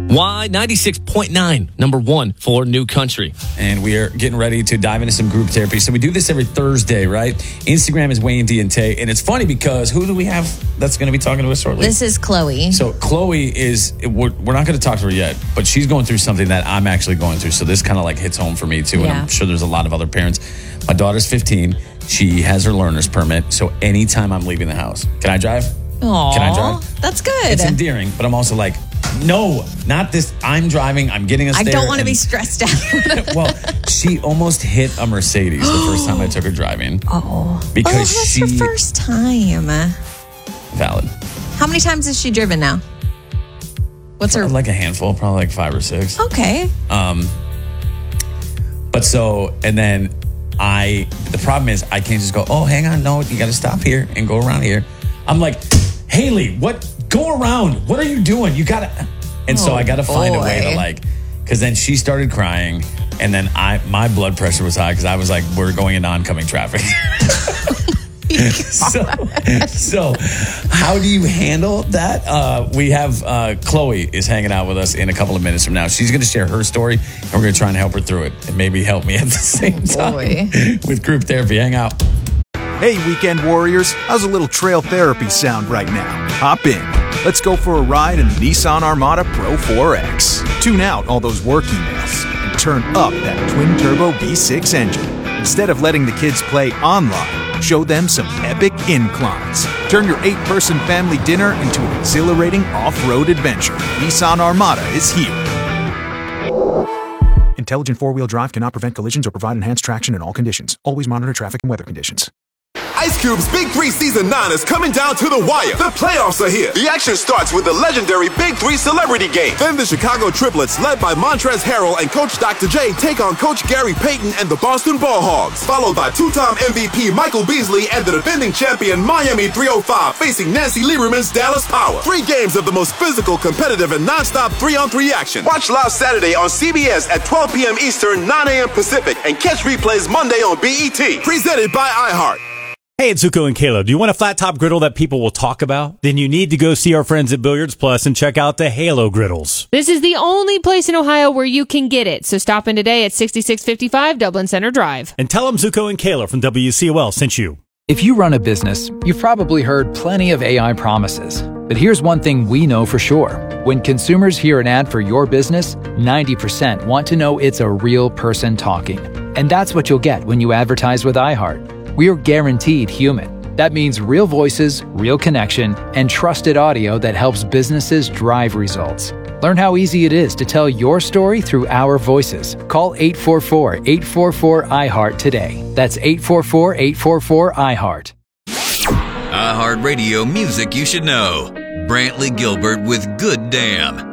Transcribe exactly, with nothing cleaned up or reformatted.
Y ninety-six point nine, number one for New Country. And we are getting ready to dive into some group therapy. So we do this every Thursday, right? Instagram is Wayne D and Tay. And it's funny because who do we have that's going to be talking to us shortly? This is Chloe. So Chloe is, we're, we're not going to talk to her yet, but she's going through something that I'm actually going through. So this kind of like hits home for me too. And Yeah. I'm sure there's a lot of other parents. My daughter's fifteen. She has her learner's permit. So anytime I'm leaving the house, can I drive? Aww, Can I drive? That's good. It's endearing, but I'm also like, no, not this. I'm driving. I'm getting us I there. don't want to and- be stressed out. Well, she almost hit a Mercedes the first time I took her driving. Oh. Because oh, that's she... her first time. Valid. How many times has she driven now? What's her... Like a handful, probably like five or six. Okay. Um, But so, and then I... The problem is I can't just go, oh, hang on. No, you got to stop here and go around here. I'm like, Haley, what? Go around. What are you doing? You got to... And so Oh, I got to find a way boy. to like... Because then she started crying, and then I my blood pressure was high because I was like, we're going into oncoming traffic. so, so how do you handle that? Uh, we have uh, Chloe is hanging out with us in a couple of minutes from now. She's going to share her story, and we're going to try and help her through it, and maybe help me at the same time boy. with group therapy. Hang out. Hey, weekend warriors, how's a little trail therapy sound right now? Hop in. Let's go for a ride in the Nissan Armada Pro four X. Tune out all those work emails and turn up that twin-turbo V six engine. Instead of letting the kids play online, show them some epic inclines. Turn your eight-person family dinner into an exhilarating off-road adventure. Nissan Armada is here. Intelligent four-wheel drive cannot prevent collisions or provide enhanced traction in all conditions. Always monitor traffic and weather conditions. Ice Cube's Big Three Season nine is coming down to the wire. The playoffs are here. The action starts with the legendary Big Three Celebrity Game. Then the Chicago Triplets, led by Montrezl Harrell and Coach Doctor J, take on Coach Gary Payton and the Boston Ball Hogs. Followed by two-time M V P Michael Beasley and the defending champion Miami three oh five facing Nancy Lieberman's Dallas Power. Three games of the most physical, competitive, and non-stop three-on-three action. Watch live Saturday on C B S at twelve p.m. Eastern, nine a.m. Pacific, and catch replays Monday on B E T. Presented by iHeart. Hey, it's Zuko and Kayla. Do you want a flat top griddle that people will talk about? Then you need to go see our friends at Billiards Plus and check out the Halo griddles. This is the only place in Ohio where you can get it. So stop in today at sixty-six fifty-five Dublin Center Drive. And tell them Zuko and Kayla from W C O L sent you. If you run a business, you've probably heard plenty of A I promises. But here's one thing we know for sure. When consumers hear an ad for your business, ninety percent want to know it's a real person talking. And that's what you'll get when you advertise with iHeart. We're guaranteed human. That means real voices, real connection, and trusted audio that helps businesses drive results. Learn how easy it is to tell your story through our voices. Call eight four four, eight four four, iHeart today. That's eight four four, eight four four, iHeart. iHeartRadio music you should know. Brantley Gilbert with Good Damn